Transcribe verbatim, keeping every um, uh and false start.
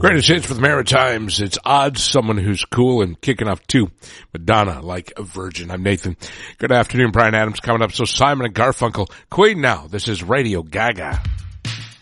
Greatest hits for the Maritimes. It's odds someone who's cool and kicking off too. Madonna, like a virgin. I'm Nathan. Good afternoon, Brian Adams coming up. So Simon and Garfunkel, Queen now. This is Radio Gaga.